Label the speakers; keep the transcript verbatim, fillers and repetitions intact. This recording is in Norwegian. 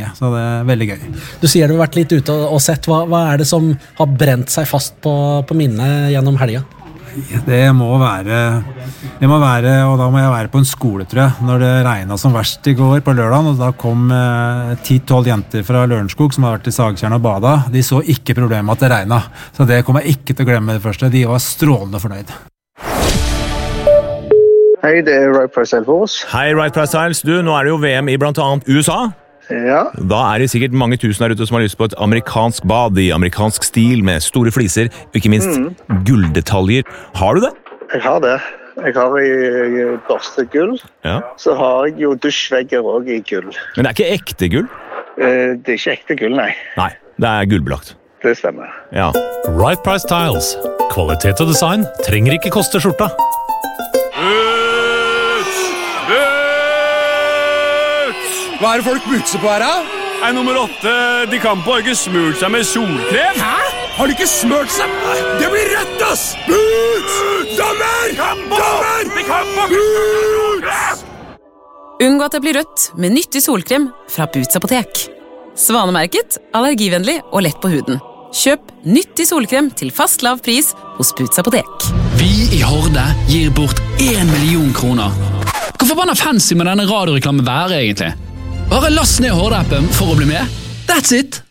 Speaker 1: lenge, så det er veldig gøy.
Speaker 2: Du sier du har vært litt ute og sett. Hva, hva er det som har brent seg fast på, på minnet gjennom helga?
Speaker 1: Det må være, det må være, og da må jeg være på en skole, tror jeg, når det regnet som verst i går på lørdagen, og da kom ti tolv eh, jenter fra Lørenskog som har vært i Sagtjern og bada. De så ikke problemet med at det regnet, så det kommer jeg ikke til å glemme det første. De var strålende fornøyd.
Speaker 3: Hei, det er Right Price Tiles.
Speaker 4: Hei, Right Price Tiles. Du, nå er det jo V M i blant annet U S A.
Speaker 3: Ja.
Speaker 4: Da er det sikkert mange tusen der ute som har lyst på et amerikansk bad i amerikansk stil med store fliser, og ikke minst mm. gulldetaljer. Har du det?
Speaker 3: Jeg har det. Jeg har i børste gull.
Speaker 4: Ja.
Speaker 3: Så har jeg jo dusjvegger også i gull.
Speaker 4: Men det er ikke ekte gull?
Speaker 3: Eh, det er ikke ekte gull, nei.
Speaker 4: Nei, det er gullbelagt.
Speaker 3: Det stemmer.
Speaker 4: Ja.
Speaker 5: Right Price Tiles. Kvalitet og design trenger ikke koste skjorta.
Speaker 6: Hva er det folk butser på her, da?
Speaker 7: Nei, nummer åtte, de Campo har ikke smurt seg med solkrem.
Speaker 6: Hæ? Har de ikke smurt seg? Det blir rødt, ass! Boots! Dommer! Dommer!
Speaker 7: De Campo!
Speaker 6: Boots!
Speaker 8: Unngå at det blir rødt med nyttig solkrem fra Boots apotek. Svanemerket, allergivennlig og lett på huden. Kjøp nyttig solkrem til fast lav pris hos Boots apotek.
Speaker 9: Vi i Horde gir bort en million kroner. Hvor forbanna fancy med denne radioreklamen være, egentlig? Bare last ned Horde-appen for å bli med. That's it!